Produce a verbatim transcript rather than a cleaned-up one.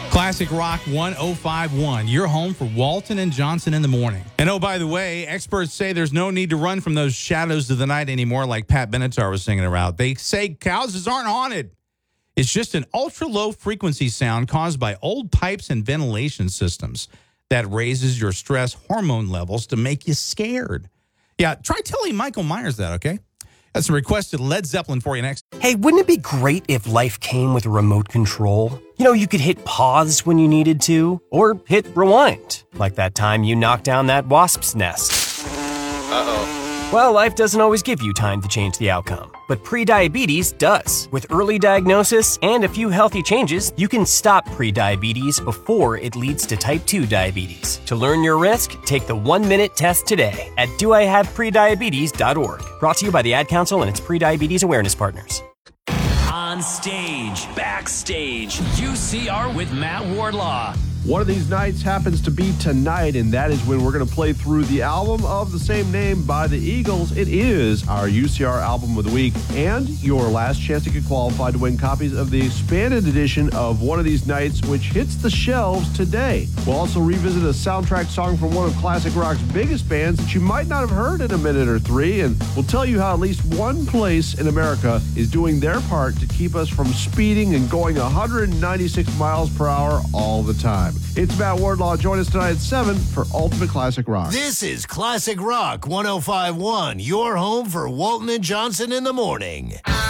Classic Rock one oh five point one, your home for Walton and Johnson in the morning. And oh, by the way, experts say there's no need to run from those shadows of the night anymore like Pat Benatar was singing about. They say houses aren't haunted. It's just an ultra-low frequency sound caused by old pipes and ventilation systems that raises your stress hormone levels to make you scared. Yeah, try telling Michael Myers that, okay? That's a requested Led Zeppelin for you next. Hey, wouldn't it be great if life came with a remote control? You know, you could hit pause when you needed to, or hit rewind, like that time you knocked down that wasp's nest. Uh-oh. Well, life doesn't always give you time to change the outcome, but prediabetes does. With early diagnosis and a few healthy changes, you can stop prediabetes before it leads to type two diabetes. To learn your risk, take the one-minute test today at do I have prediabetes dot org. Brought to you by the Ad Council and its prediabetes awareness partners. On stage, backstage, U C R with Matt Wardlaw. One of these nights happens to be tonight, and that is when we're going to play through the album of the same name by the Eagles. It is our U C R Album of the Week, and your last chance to get qualified to win copies of the expanded edition of One of These Nights, which hits the shelves today. We'll also revisit a soundtrack song from one of classic rock's biggest bands that you might not have heard in a minute or three, and we'll tell you how at least one place in America is doing their part to keep us from speeding and going one hundred ninety-six miles per hour all the time. It's Matt Wardlaw. Join us tonight at seven for Ultimate Classic Rock. This is Classic Rock one oh five point one, your home for Walton and Johnson in the morning.